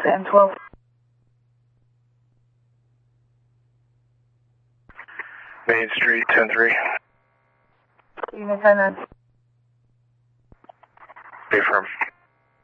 to M12. Main Street, 10-3. Unit 10-9. Affirm.